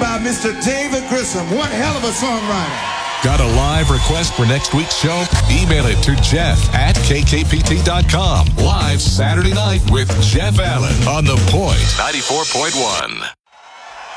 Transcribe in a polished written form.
by Mr. David Grissom. One hell of a songwriter. Got a live request for next week's show? Email it to jeff@kkpt.com. Live Saturday night with Jeff Allen on The Point 94.1.